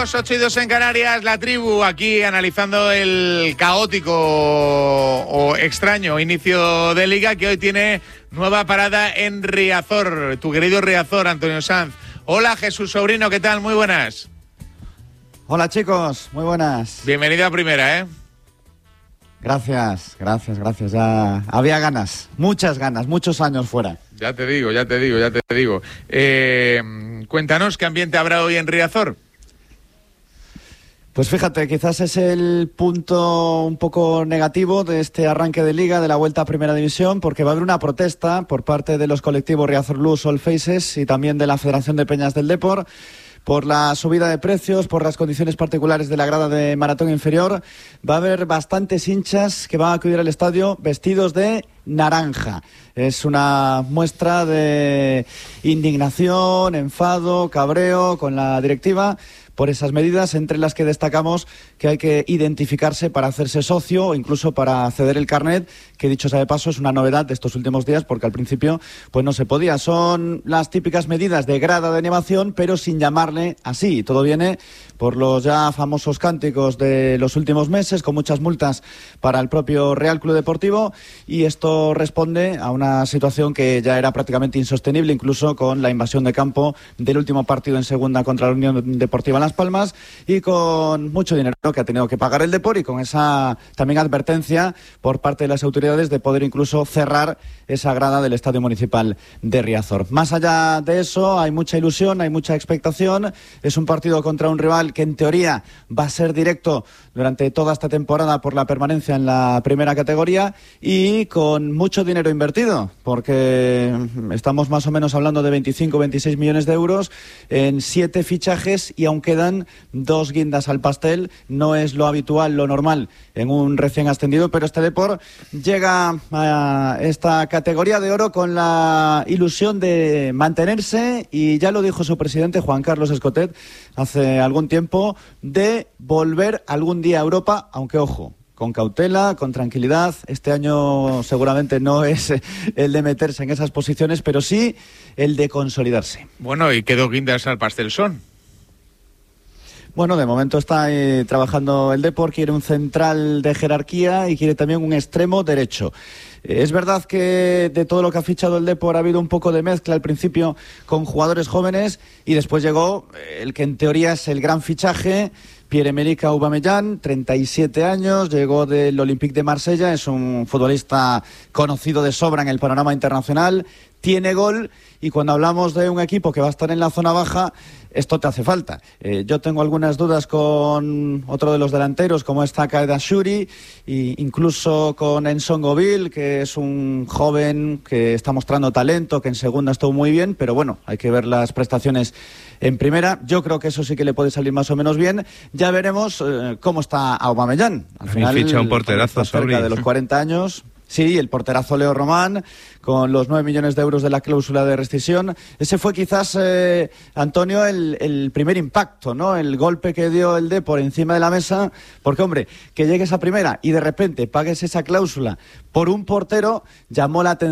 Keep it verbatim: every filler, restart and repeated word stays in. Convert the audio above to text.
Bienvenidos, ocho y dos en Canarias, la tribu aquí analizando el caótico o extraño inicio de Liga que hoy tiene nueva parada en Riazor, tu querido Riazor, Antonio Sanz. Hola Jesús Sobrino, ¿qué tal? Muy buenas. Hola chicos, muy buenas. Bienvenido a Primera, ¿eh? Gracias, gracias, gracias. Ya había ganas, muchas ganas, muchos años fuera. Ya te digo, ya te digo, ya te digo. Eh, cuéntanos, ¿qué ambiente habrá hoy en Riazor? Pues fíjate, quizás es el punto un poco negativo de este arranque de Liga, de la vuelta a Primera División, porque va a haber una protesta por parte de los colectivos Riazor Blues, All Faces y también de la Federación de Peñas del Depor, por la subida de precios, por las condiciones particulares de la grada de maratón inferior. Va a haber bastantes hinchas que van a acudir al estadio vestidos de naranja. Es una muestra de indignación, enfado, cabreo con la directiva por esas medidas, entre las que destacamos que hay que identificarse para hacerse socio o incluso para ceder el carnet, que dicho sea de paso es una novedad de estos últimos días porque al principio pues no se podía. Son las típicas medidas de grada de animación, pero sin llamarle así. Todo viene por los ya famosos cánticos de los últimos meses, con muchas multas para el propio Real Club Deportivo, y esto responde a una situación que ya era prácticamente insostenible, incluso con la invasión de campo del último partido en segunda contra la Unión Deportiva Las Palmas, y con mucho dinero que ha tenido que pagar el Depor, y con esa también advertencia por parte de las autoridades de poder incluso cerrar esa grada del Estadio Municipal de Riazor. Más allá de eso, hay mucha ilusión, hay mucha expectación. Es un partido contra un rival que en teoría va a ser directo durante toda esta temporada por la permanencia en la primera categoría, y con mucho dinero invertido, porque estamos más o menos hablando de veinticinco o veintiséis millones de euros en siete fichajes, y aunque quedan dos guindas al pastel. No es lo habitual, lo normal en un recién ascendido, pero este Depor llega a esta categoría de oro con la ilusión de mantenerse, y ya lo dijo su presidente Juan Carlos Escotet hace algún tiempo, de volver algún día a Europa, aunque ojo, con cautela, con tranquilidad. Este año seguramente no es el de meterse en esas posiciones, pero sí el de consolidarse. Bueno, ¿y qué dos guindas al pastel son? Bueno, de momento está eh, trabajando el Depor, quiere un central de jerarquía y quiere también un extremo derecho. Eh, es verdad que de todo lo que ha fichado el Depor ha habido un poco de mezcla al principio con jugadores jóvenes, y después llegó eh, el que en teoría es el gran fichaje, Pierre-Emerick Aubameyang, treinta y siete años, llegó del Olympique de Marsella, es un futbolista conocido de sobra en el panorama internacional, tiene gol, y cuando hablamos de un equipo que va a estar en la zona baja, esto te hace falta. Eh, yo tengo algunas dudas con otro de los delanteros, como está Kaeda Shuri, e incluso con Enson Govil, que es un joven que está mostrando talento, que en segunda estuvo muy bien, pero bueno, hay que ver las prestaciones en primera. Yo creo que eso sí que le puede salir más o menos bien. Ya veremos eh, cómo está Aubameyang. Al final ficha un porterazo, cerca de los cuarenta años. Sí, el porterazo Leo Román, con los nueve millones de euros de la cláusula de rescisión. Ese fue quizás, eh, Antonio, el, el primer impacto, ¿no? El golpe que dio el Depor encima de la mesa, porque, hombre, que llegues a primera y de repente pagues esa cláusula por un portero, llamó la atención.